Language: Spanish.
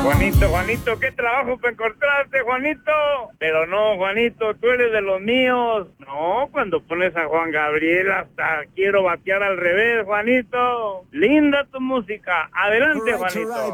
Juanito, Juanito, qué trabajo para encontrarte, Juanito. Pero no, Juanito, tú eres de los míos. No, cuando pones a Juan Gabriel hasta quiero batear al revés, Juanito. Linda tu música. Adelante, Juanito.